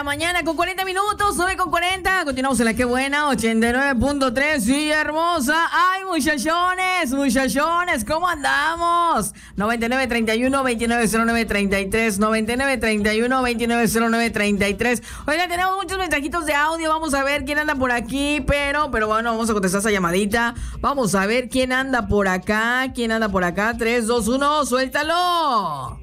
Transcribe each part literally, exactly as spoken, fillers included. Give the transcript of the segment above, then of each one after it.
mañana con cuarenta minutos, nueve con cuarenta. Continuamos en la que buena, ochenta y nueve punto tres. Sí, hermosa. Ay, muchachones, muchachones, ¿cómo andamos? noventa y nueve treinta y uno veintinueve cero nueve treinta y tres. noventa y nueve treinta y uno veintinueve cero nueve treinta y tres. Oigan, tenemos muchos mensajitos de audio. Vamos a ver quién anda por aquí. Pero, pero bueno, vamos a contestar esa llamadita. Vamos a ver quién anda por acá. ¿Quién anda por acá? tres, dos, uno, suéltalo.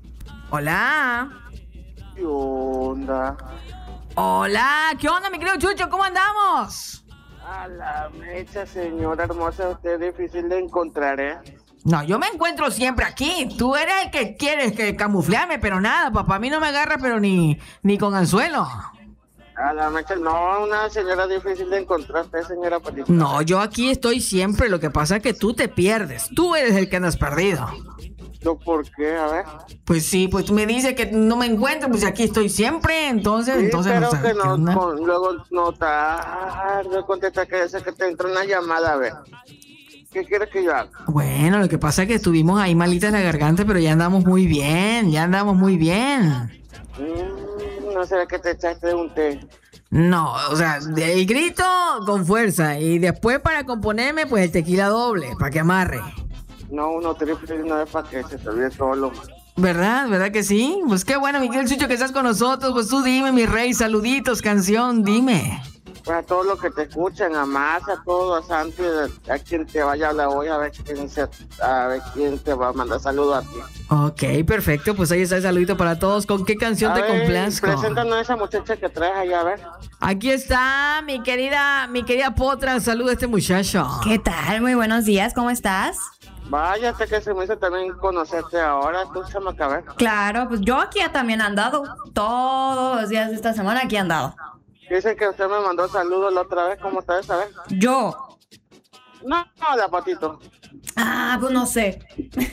Hola. ¿Qué onda? Hola, ¿qué onda, mi querido Chucho? ¿Cómo andamos? A la mecha, señora hermosa, usted es difícil de encontrar, ¿eh? No, yo me encuentro siempre aquí. Tú eres el que quieres que camuflearme, pero nada, papá, a mí no me agarra, pero ni, ni con anzuelo. A la mecha, no, una señora difícil de encontrar, usted, señora Patita. No, yo aquí estoy siempre, lo que pasa es que tú te pierdes. Tú eres el que andas perdido. ¿Yo por qué? A ver. Pues sí, pues tú me dices que no me encuentro, pues aquí estoy siempre, entonces, Sí, entonces pero no sabes que qué no, onda. con, luego no tarde, contesta que dice que te entró una llamada, a ver. ¿Qué quieres que yo haga? Bueno, lo que pasa es que estuvimos ahí malitas la garganta, pero ya andamos muy bien, ya andamos muy bien. Mm, ¿No será que te echaste un té? No, o sea, el grito con fuerza y después para componerme, pues el tequila doble, para que amarre. No, uno triple y una vez para que se te olvide todo lo malo. ¿Verdad? ¿Verdad que sí? Pues qué bueno, Miguel Chucho, que estás con nosotros. Pues tú dime, mi rey, saluditos, canción, dime. Pues a todos los que te escuchan, a Masa, a todos, a Santi, a quien te vaya a hablar hoy, a ver quién, se, a ver quién te va a mandar saludos a ti. Ok, perfecto, pues ahí está el saludito para todos. ¿Con qué canción A te ver, complazco? preséntanos a esa muchacha que traes allá, a ver. Aquí está mi querida, mi querida Potra, saluda a este muchacho. ¿Qué tal? Muy buenos días, ¿cómo estás? Vaya, hasta que se me hizo también conocerte ahora, tú, chamaca, a ver. Claro, pues yo aquí ya también he andado. Todos los días de esta semana aquí he andado. Dicen que usted me mandó saludos la otra vez, ¿cómo está esa vez? Yo. No, no, la Patito. Ah, pues no sé.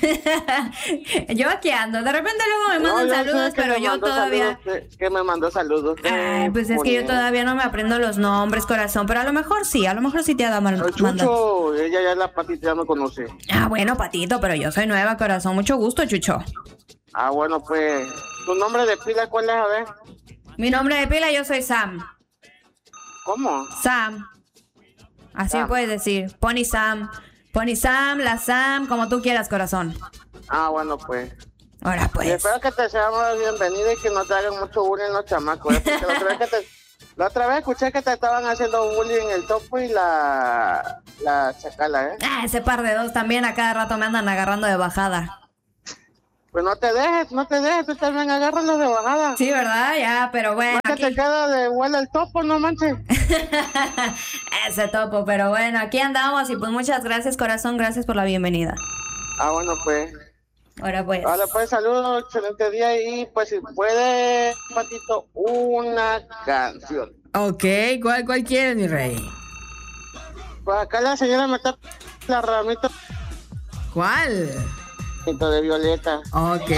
Yo aquí ando. De repente luego me mandan No, yo sé saludos, que pero me yo mandó todavía... saludos, que, que me mandó saludos. Ay, pues es que yo todavía no me aprendo los nombres, corazón. Pero a lo mejor sí, a lo mejor sí te ha dado mal. El Chucho, ella ya la Patita ya me conoce. Ah, bueno, Patito, pero yo soy nueva, corazón. Mucho gusto, Chucho. Ah, bueno, pues, ¿tu nombre de pila cuál es? A ver. Mi nombre de pila, yo soy Sam. ¿Cómo? Sam. Así Sam. me puedes decir. Pony Sam. Pony Sam, la Sam, como tú quieras, corazón. Ah, bueno, pues. Ahora Y pues. espero que te seamos bienvenida y que no te hagan mucho bullying los chamacos. ¿eh? Porque la otra vez que te, la otra vez escuché que te estaban haciendo bullying el Topo y la, la Chacala, ¿eh? Ah, ese par de dos también a cada rato me andan agarrando de bajada. Pues no te dejes, no te dejes, tú también agárralos de bajada. Sí, ¿verdad? Ya, pero bueno. No que te Aquí... queda de vuela el Topo, no manches. Ese topo, pero bueno, aquí andamos y pues muchas gracias, corazón, gracias por la bienvenida. Ah, bueno, pues. Ahora pues. Ahora pues, saludos, excelente día y pues si puede, Patito, una canción. Ok, ¿cuál, cuál quieres, mi rey? Pues acá la señora me está la ramita ¿Cuál? de Violeta. Ok.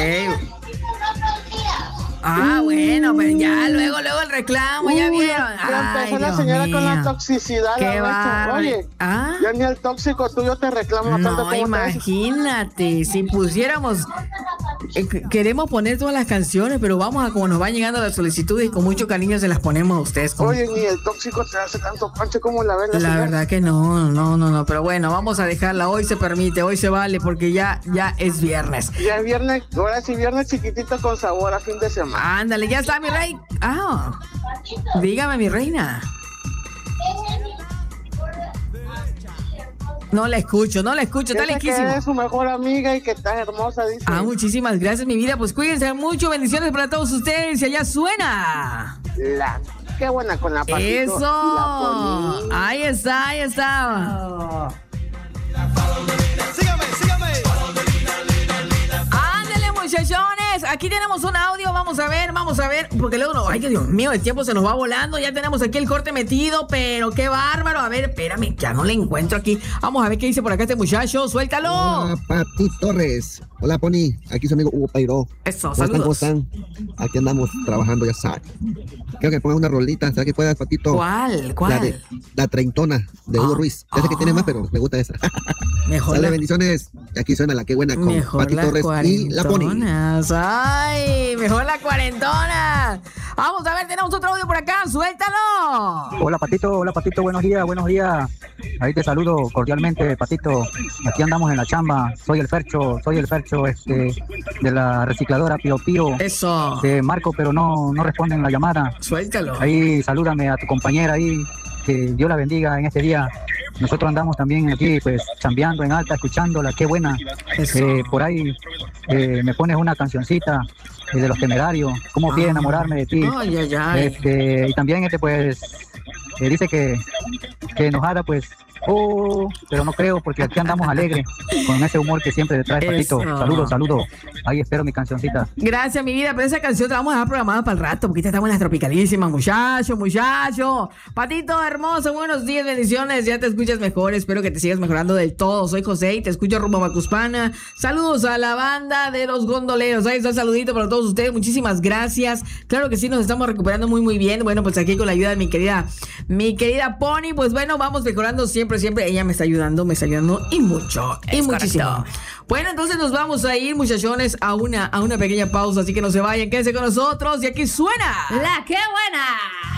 Ah, bueno, pues ya, luego, luego el reclamo, ya Uy, vieron. Ya Ay, empezó la Dios señora mío. con la toxicidad. Qué la mecha. bárbaro. Oye, ¿Ah? ya ni el tóxico tuyo te reclama tanto No, como te hace. imagínate, si pusiéramos, eh, que- queremos poner todas las canciones, pero vamos a como nos van llegando las solicitudes y con mucho cariño se las ponemos a ustedes. Con- Oye, ni el tóxico te hace tanto pancho como la verdad. La verdad que no, no, no, no, pero bueno, vamos a dejarla, hoy se permite, hoy se vale, porque ya, ya es viernes. Ya es viernes, ahora sí viernes chiquitito con sabor a fin de semana. Ándale, ya está, mi rey. Ah, dígame, mi reina. No la escucho, no la escucho, está Dice que lejísimo. eres su mejor amiga y que estás hermosa, dice. Ah, muchísimas gracias, mi vida. Pues cuídense mucho, bendiciones para todos ustedes. Y allá suena. La, qué buena con la Patito. Eso. y la Poli. Ahí está, ahí está. Sígame, sígame. Ándale, muchachones. Aquí tenemos un audio. Vamos a ver, vamos a ver. Porque luego no. Ay, que Dios mío, el tiempo se nos va volando. Ya tenemos aquí el corte metido. Pero qué bárbaro. A ver, espérame, ya no le encuentro aquí. Vamos a ver qué dice por acá este muchacho. Suéltalo. Hola, Pati Torres. Hola, Pony. Aquí su amigo Hugo Pairó. Eso, ¿Cómo están? ¿Cómo saludos. están? Aquí andamos trabajando, ya sabes. Quiero que pongas una rolita. ¿Sabes que puedas, Patito? ¿Cuál? ¿Cuál? La, de, la treintona de Hugo Ah, Ruiz. Ya sé que ah. tiene más, pero me gusta esa. Mejor Sale, la- bendiciones. Aquí suena la que buena con Mejor Pati las Torres y la Pony. cuarentonas. Ay, mejor la cuarentona. Vamos a ver, tenemos otro audio por acá, suéltalo. Hola Patito, hola Patito, buenos días, buenos días. Ahí te saludo cordialmente, Patito. Aquí andamos en la chamba. Soy el Fercho, soy el Fercho este, de la recicladora Pío Pío. Eso. Te marco, pero no, no responden la llamada. Suéltalo. Ahí salúdame a tu compañera ahí. Que Dios la bendiga en este día. Nosotros andamos también aquí, pues, chambeando en alta, escuchándola. Qué buena. Eh, por ahí eh, me pones una cancioncita eh, de Los Temerarios. ¿Cómo quiere enamorarme de ti? Ay, ay, ay. Este, y también, este, pues, eh, dice que, que enojada, pues, oh, pero no creo, porque aquí andamos alegres, con ese humor que siempre te traes, Patito. Eso. Saludos, saludos. Ahí espero mi cancioncita. Gracias, mi vida, pero esa canción te la vamos a dejar programada para el rato, porque esta estamos en las tropicalísimas, muchacho, muchacho. Patito, hermoso, buenos días, bendiciones, ya te escuchas mejor, espero que te sigas mejorando del todo. Soy José y te escucho rumbo a Macuspana. Saludos a la banda de los gondoleros, ahí está el saludito para todos ustedes, muchísimas gracias. Claro que sí, nos estamos recuperando muy, muy bien. Bueno, pues aquí con la ayuda de mi querida, mi querida Pony, pues bueno, vamos mejorando siempre, siempre. Ella me está ayudando, me está ayudando y mucho, y Es muchísimo. correcto. Bueno, entonces nos vamos a ir, muchachones, a una, a una pequeña pausa, así que no se vayan, quédense con nosotros y aquí suena La que buena.